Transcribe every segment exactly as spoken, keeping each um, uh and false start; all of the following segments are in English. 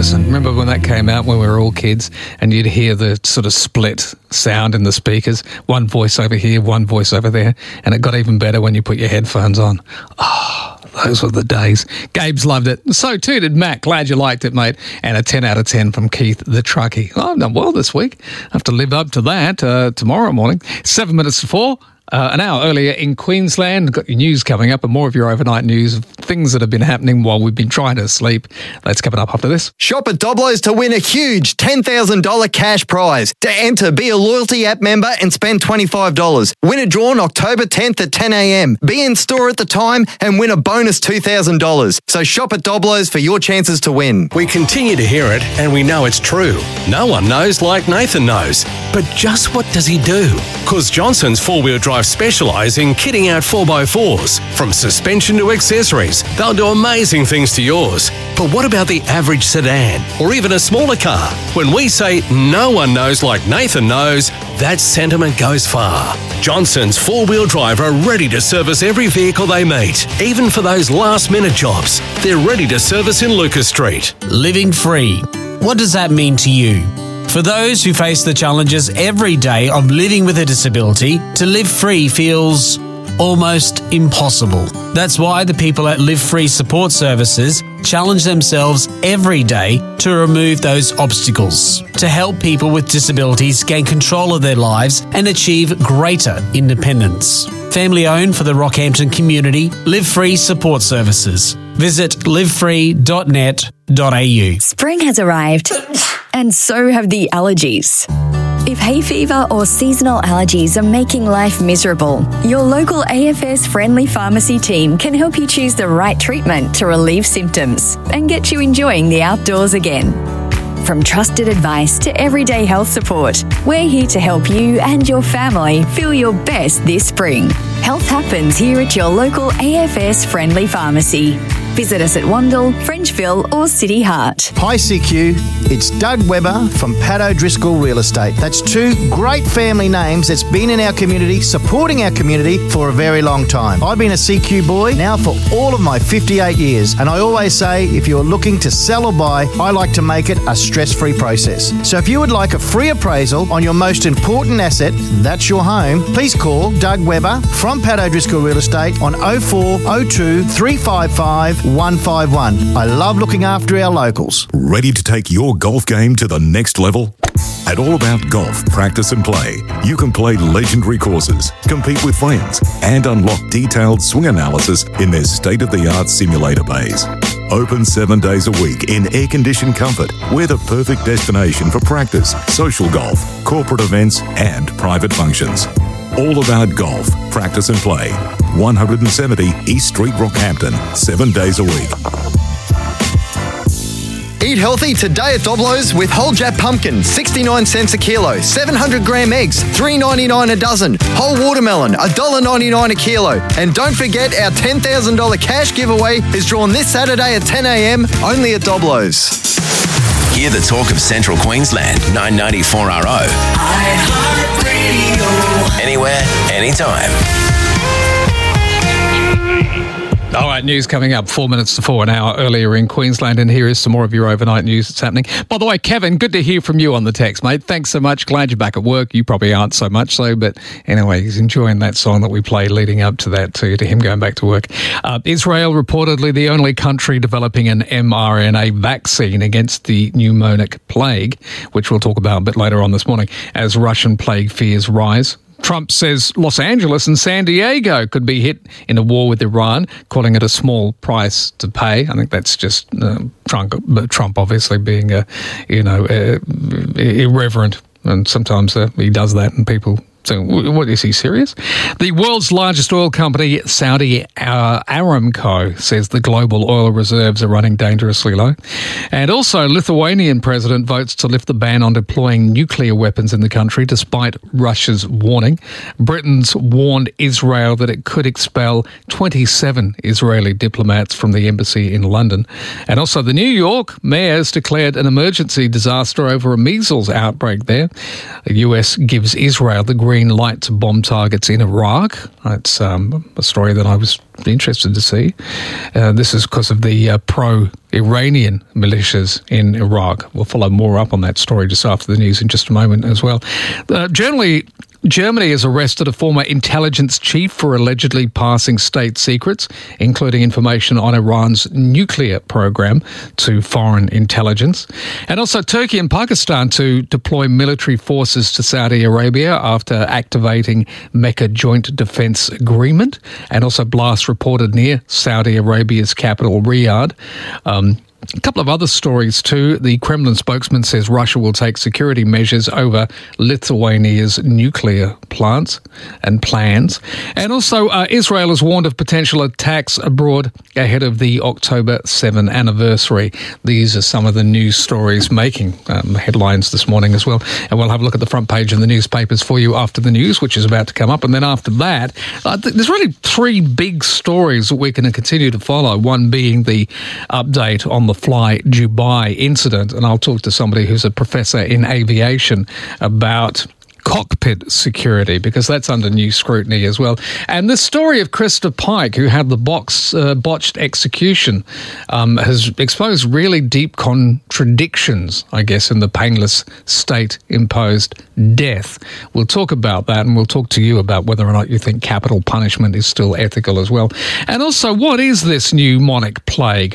Murchison. Remember when that came out when we were all kids and you'd hear the sort of split sound in the speakers, one voice over here, one voice over there, and it got even better when you put your headphones on. Oh, those were the days. Gabe's loved it. So too did Matt. Glad you liked it, mate. And a ten out of ten from Keith the Truckie. Oh, I've done well this week. I have to live up to that uh, tomorrow morning. Seven minutes to four. Uh, an hour earlier in Queensland, got your news coming up and more of your overnight news of things that have been happening while we've been trying to sleep. Let's cover it up after this. Shop at Doblo's to win a huge ten thousand dollars cash prize. To enter, be a loyalty app member and spend twenty-five dollars. Winner drawn October tenth at ten a.m. Be in store at the time and win a bonus two thousand dollars. So shop at Doblo's for your chances to win. We continue to hear it and we know it's true. No one knows like Nathan knows. But just what does he do? Because Johnson's four-wheel drive specialise in kitting out four by fours. From suspension to accessories, they'll do amazing things to yours. But what about the average sedan or even a smaller car? When we say no one knows like Nathan knows, that sentiment goes far. Johnson's four-wheel drive are ready to service every vehicle they meet, even for those last-minute jobs. They're ready to service in Lucas Street. Living free. What does that mean to you? For those who face the challenges every day of living with a disability, to live free feels almost impossible. That's why the people at Live Free Support Services challenge themselves every day to remove those obstacles, to help people with disabilities gain control of their lives and achieve greater independence. Family owned for the Rockhampton community, Live Free Support Services. Visit live free dot net dot a u. Spring has arrived, and so have the allergies. If hay fever or seasonal allergies are making life miserable, your local A F S friendly pharmacy team can help you choose the right treatment to relieve symptoms and get you enjoying the outdoors again. From trusted advice to everyday health support, we're here to help you and your family feel your best this spring. Health happens here at your local A F S friendly pharmacy. Visit us at Wandle, Frenchville or City Heart. Hi C Q, it's Doug Webber from Pat O'Driscoll Real Estate. That's two great family names that's been in our community, supporting our community for a very long time. I've been a C Q boy now for all of my fifty-eight years, and I always say if you're looking to sell or buy, I like to make it a stress-free process. So if you would like a free appraisal on your most important asset, that's your home, please call Doug Webber from Pat O'Driscoll Real Estate on oh four oh two, three five five, one five one. I love looking after our locals. Ready to take your golf game to the next level? At All About Golf Practice and Play, you can play legendary courses, compete with friends, and unlock detailed swing analysis in their state-of-the-art simulator bays. Open seven days a week in air-conditioned comfort, we're the perfect destination for practice, social golf, corporate events, and private functions. All About Golf Practice and Play. one seventy East Street, Rockhampton. Seven days a week. Eat healthy today at Doblo's with whole Jap pumpkin, sixty-nine cents a kilo. seven hundred gram eggs, three ninety-nine a dozen. Whole watermelon, one dollar ninety-nine a kilo. And don't forget our ten thousand dollars cash giveaway is drawn this Saturday at ten a.m. only at Doblo's. Hear the talk of Central Queensland, nine ninety-four R O. iHeartRadio. Anywhere, anytime. All right, news coming up four minutes to four, an hour earlier in Queensland, and here is some more of your overnight news that's happening. By the way, Kevin, good to hear from you on the text, mate. Thanks so much. Glad you're back at work. You probably aren't so much so, but anyway, he's enjoying that song that we played leading up to that, to, to him going back to work. Uh, Israel, reportedly the only country developing an mRNA vaccine against the pneumonic plague, which we'll talk about a bit later on this morning, as Russian plague fears rise. Trump says Los Angeles and San Diego could be hit in a war with Iran, calling it a small price to pay. I think that's just uh, Trump, Trump obviously being, uh, you know, uh, irreverent. And sometimes uh, he does that and people... So, what, is he serious? The world's largest oil company, Saudi uh, Aramco, says the global oil reserves are running dangerously low. And also, Lithuanian president votes to lift the ban on deploying nuclear weapons in the country, despite Russia's warning. Britain's warned Israel that it could expel twenty-seven Israeli diplomats from the embassy in London. And also, the New York mayor has declared an emergency disaster over a measles outbreak there. The U S gives Israel the green green light to bomb targets in Iraq. That's um, a story that I was interested to see. Uh, this is because of the uh, pro-Iranian militias in Iraq. We'll follow more up on that story just after the news in just a moment as well. Uh, generally, Germany has arrested a former intelligence chief for allegedly passing state secrets, including information on Iran's nuclear program, to foreign intelligence. And also Turkey and Pakistan to deploy military forces to Saudi Arabia after activating Mecca Joint Defence Agreement. And also blasts reported near Saudi Arabia's capital, Riyadh. Um, A couple of other stories too. The Kremlin spokesman says Russia will take security measures over Lithuania's nuclear plants and plans. And also uh, Israel has warned of potential attacks abroad ahead of the October seventh anniversary. These are some of the news stories making um, headlines this morning as well. And we'll have a look at the front page of the newspapers for you after the news, which is about to come up. And then after that, uh, th- there's really three big stories that we're going to continue to follow. One being the update on the Fly Dubai incident, and I'll talk to somebody who's a professor in aviation about cockpit security, because that's under new scrutiny as well. And the story of Christopher Pike, who had the box, uh, botched execution, um, has exposed really deep contradictions, I guess, in the painless state-imposed death. We'll talk about that, and we'll talk to you about whether or not you think capital punishment is still ethical as well. And also, what is this pneumonic plague?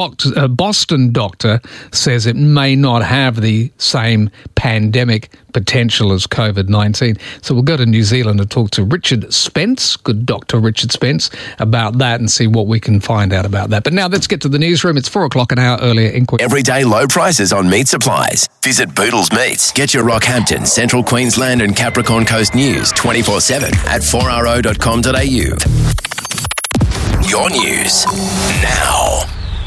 A Boston doctor says it may not have the same pandemic potential as COVID nineteen. So we'll go to New Zealand and talk to Richard Spence, good Doctor Richard Spence, about that and see what we can find out about that. But now let's get to the newsroom. It's four o'clock an hour earlier in Queensland. Everyday low prices on meat supplies. Visit Boodles Meats. Get your Rockhampton, Central Queensland and Capricorn Coast news twenty-four seven at four r o dot com dot a u. Your news now.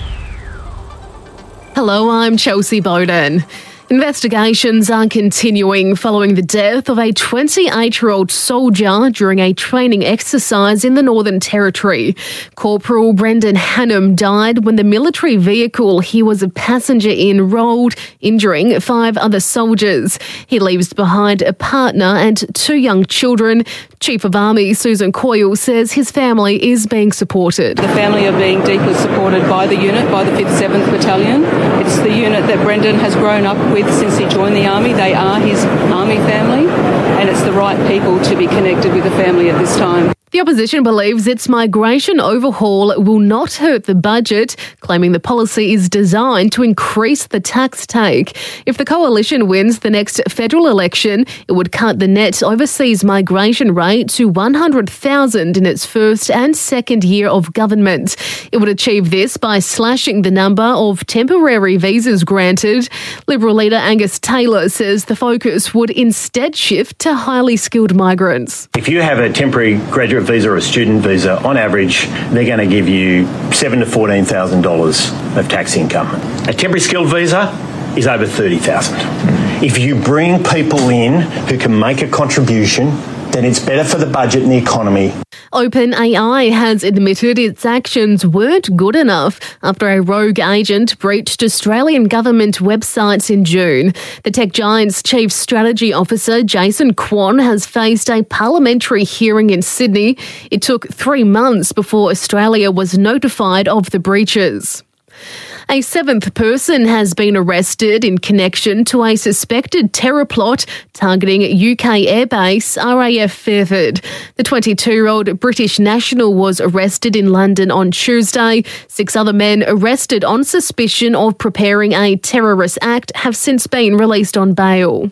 Hello, I'm Chelsea Bowden. Investigations are continuing following the death of a twenty-eight-year-old soldier during a training exercise in the Northern Territory. Corporal Brendan Hannum died when the military vehicle he was a passenger in rolled, injuring five other soldiers. He leaves behind a partner and two young children. Chief of Army Susan Coyle says his family is being supported. The family are being deeply supported by the unit, by the fifth seventh Battalion. It's the unit that Brendan has grown up with since he joined the Army. They are his Army family, and it's the right people to be connected with the family at this time. The opposition believes its migration overhaul will not hurt the budget, claiming the policy is designed to increase the tax take. If the coalition wins the next federal election, it would cut the net overseas migration rate to one hundred thousand in its first and second year of government. It would achieve this by slashing the number of temporary visas granted. Liberal leader Angus Taylor says the focus would instead shift to highly skilled migrants. If you have a temporary graduate visa or a student visa, on average, they're going to give you seven thousand to fourteen thousand dollars of tax income. A temporary skilled visa is over thirty thousand dollars. If you bring people in who can make a contribution, then it's better for the budget and the economy. OpenAI has admitted its actions weren't good enough after a rogue agent breached Australian government websites in June. The tech giant's chief strategy officer, Jason Kwon, has faced a parliamentary hearing in Sydney. It took three months before Australia was notified of the breaches. A seventh person has been arrested in connection to a suspected terror plot targeting U K airbase R A F Fairford. The twenty-two-year-old British national was arrested in London on Tuesday. Six other men arrested on suspicion of preparing a terrorist act have since been released on bail.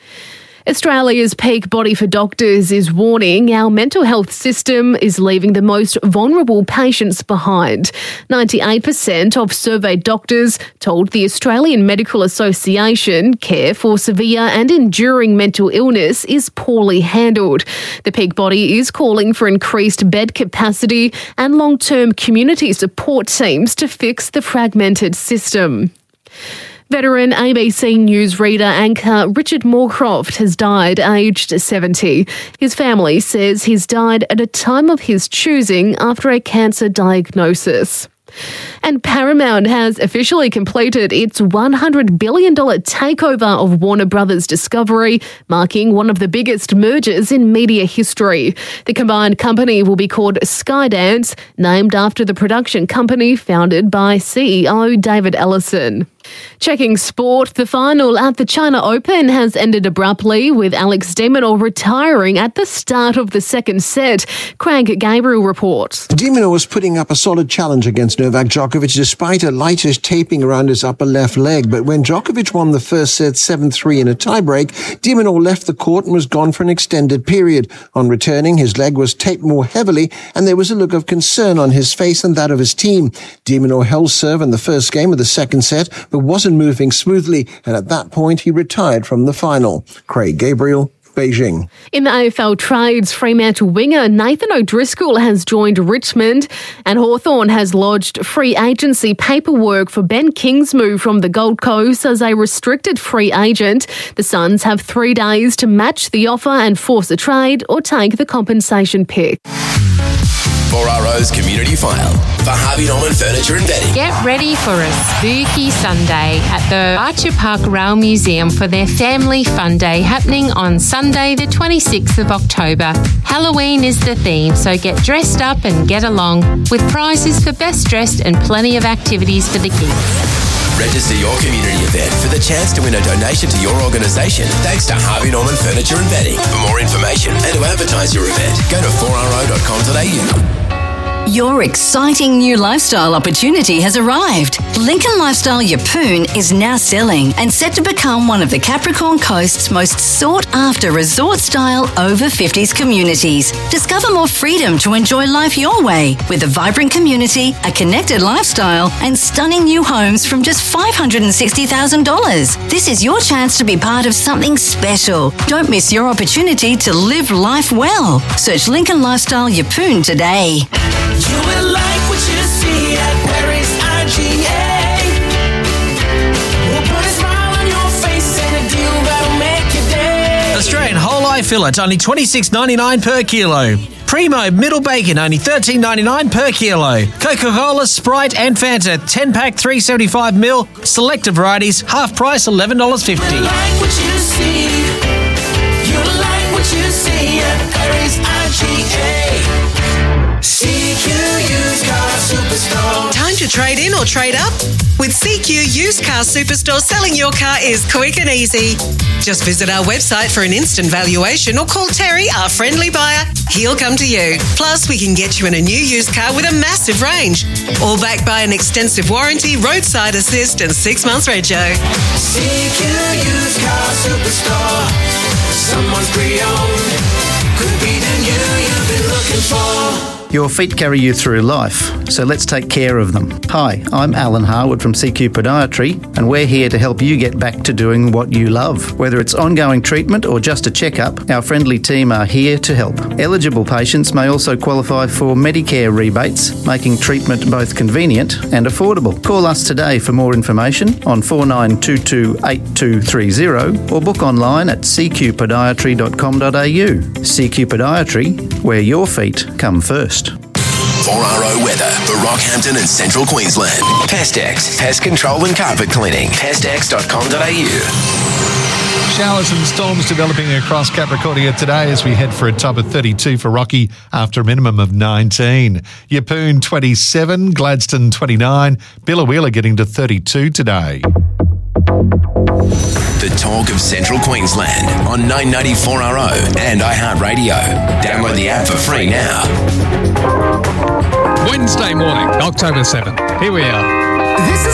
Australia's peak body for doctors is warning our mental health system is leaving the most vulnerable patients behind. ninety-eight percent of surveyed doctors told the Australian Medical Association care for severe and enduring mental illness is poorly handled. The peak body is calling for increased bed capacity and long-term community support teams to fix the fragmented system. Veteran A B C News reader anchor Richard Moorcroft has died aged seventy. His family says he's died at a time of his choosing after a cancer diagnosis. And Paramount has officially completed its one hundred billion dollars takeover of Warner Brothers Discovery, marking one of the biggest mergers in media history. The combined company will be called Skydance, named after the production company founded by C E O David Ellison. Checking sport, the final at the China Open has ended abruptly, with Alex de Minaur retiring at the start of the second set. Craig Gabriel reports. De Minaur was putting up a solid challenge against Novak Djokovic despite a lightish taping around his upper left leg. But when Djokovic won the first set seven three in a tiebreak, de Minaur left the court and was gone for an extended period. On returning, his leg was taped more heavily and there was a look of concern on his face and that of his team. De Minaur held serve in the first game of the second set, but wasn't moving smoothly, and at that point he retired from the final. Craig Gabriel, Beijing. In the A F L trades, Fremantle winger Nathan O'Driscoll has joined Richmond, and Hawthorn has lodged free agency paperwork for Ben King's move from the Gold Coast as a restricted free agent. The Suns have three days to match the offer and force a trade or take the compensation pick. four R O's Community File for Harvey Norman Furniture and Bedding. Get ready for a spooky Sunday at the Archer Park Rail Museum for their Family Fun Day happening on Sunday the twenty-sixth of October. Halloween is the theme, so get dressed up and get along, with prizes for best dressed and plenty of activities for the kids. Register your community event for the chance to win a donation to your organisation thanks to Harvey Norman Furniture and Bedding. For more information and to advertise your event, go to four r o dot com dot a u. Your exciting new lifestyle opportunity has arrived. Lincoln Lifestyle Yeppoon is now selling and set to become one of the Capricorn Coast's most sought-after resort-style over fifties communities. Discover more freedom to enjoy life your way with a vibrant community, a connected lifestyle, and stunning new homes from just five hundred sixty thousand dollars. This is your chance to be part of something special. Don't miss your opportunity to live life well. Search Lincoln Lifestyle Yeppoon today. You will like what you see at Paris I G A. We'll put a smile on your face and a deal that'll make your day. Australian whole eye fillet, only twenty-six ninety-nine per kilo. Primo middle bacon, only thirteen ninety-nine per kilo. Coca-Cola, Sprite and Fanta, ten pack, three seventy-five mil. Selected varieties, half price, eleven dollars fifty. You like what you see. You like what you see at Paris I G A. C Q Used Car Superstore. Time to trade in or trade up? With C Q Used Car Superstore, selling your car is quick and easy. Just visit our website for an instant valuation or call Terry, our friendly buyer. He'll come to you. Plus, we can get you in a new used car with a massive range. All backed by an extensive warranty, roadside assist and six months rego. C Q Used Car Superstore. Someone's pre-owned. Could be the new you've been looking for. Your feet carry you through life, so let's take care of them. Hi, I'm Alan Harwood from C Q Podiatry, and we're here to help you get back to doing what you love. Whether it's ongoing treatment or just a checkup, our friendly team are here to help. Eligible patients may also qualify for Medicare rebates, making treatment both convenient and affordable. Call us today for more information on four nine two two, eight two three zero or book online at c q podiatry dot com dot a u. C Q Podiatry, where your feet come first. four R O weather for Rockhampton and Central Queensland. Pestex, pest control and carpet cleaning. pestex dot com dot a u. Showers and storms developing across Capricornia today as we head for a top of thirty-two for Rocky after a minimum of nineteen. Yeppoon twenty-seven, Gladstone twenty-nine, Biloela getting to thirty-two today. The talk of Central Queensland on nine ninety-four R O and iHeartRadio. Download the app for free now. Wednesday morning, October seventh. Here we are. This is